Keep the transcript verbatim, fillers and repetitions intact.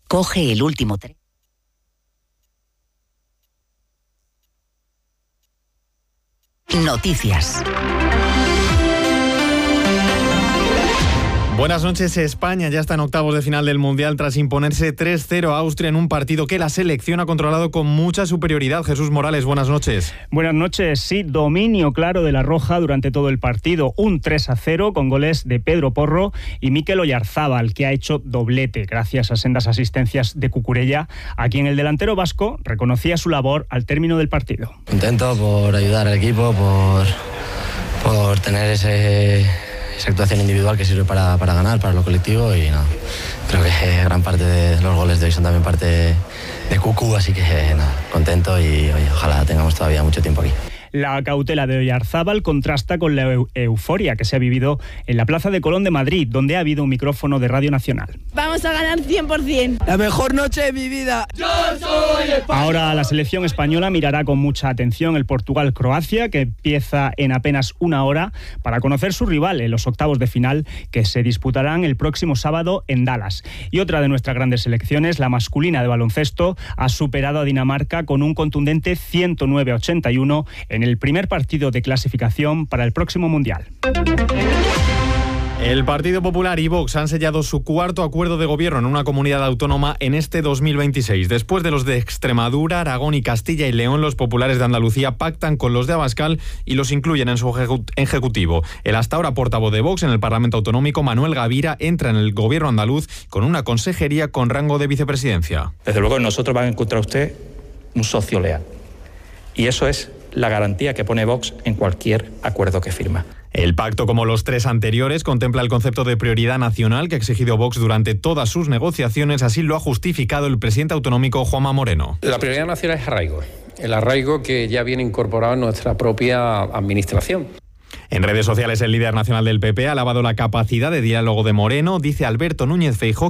Coge el último tren. Noticias. Buenas noches. España ya está en octavos de final del Mundial tras imponerse tres cero a Austria en un partido que la selección ha controlado con mucha superioridad. Jesús Morales, buenas noches. Buenas noches. Sí, dominio claro de la Roja durante todo el partido. Un tres a cero con goles de Pedro Porro y Mikel Oyarzábal, que ha hecho doblete gracias a sendas asistencias de Cucurella, a quien el delantero vasco reconocía su labor al término del partido. Contento por ayudar al equipo, por, por tener ese... esa actuación individual que sirve para, para ganar, para lo colectivo, y no, creo que gran parte de los goles de hoy son también parte de, de Cucu, así que nada, contento y oye, ojalá tengamos todavía mucho tiempo aquí. La cautela de Oyarzábal contrasta con la eu- euforia que se ha vivido en la Plaza de Colón de Madrid, donde ha habido un micrófono de Radio Nacional. Vamos a ganar cien por ciento. La mejor noche de mi vida. Yo soy España. Ahora la selección española mirará con mucha atención el Portugal-Croacia, que empieza en apenas una hora, para conocer su rival en los octavos de final, que se disputarán el próximo sábado en Dallas. Y otra de nuestras grandes selecciones, la masculina de baloncesto, ha superado a Dinamarca con un contundente ciento nueve a ochenta y uno en el primer partido de clasificación para el próximo Mundial. El Partido Popular y Vox han sellado su cuarto acuerdo de gobierno en una comunidad autónoma en este dos mil veintiséis. Después de los de Extremadura, Aragón y Castilla y León, los populares de Andalucía pactan con los de Abascal y los incluyen en su ejecutivo. El hasta ahora portavoz de Vox en el Parlamento Autonómico, Manuel Gavira, entra en el gobierno andaluz con una consejería con rango de vicepresidencia. Desde luego nosotros va a encontrar usted un socio leal. Y eso es la garantía que pone Vox en cualquier acuerdo que firma. El pacto, como los tres anteriores, contempla el concepto de prioridad nacional que ha exigido Vox durante todas sus negociaciones. Así lo ha justificado el presidente autonómico, Juanma Moreno. La prioridad nacional es arraigo, el arraigo que ya viene incorporado en nuestra propia administración. En redes sociales, el líder nacional del P P ha alabado la capacidad de diálogo de Moreno. Dice Alberto Núñez Feijóo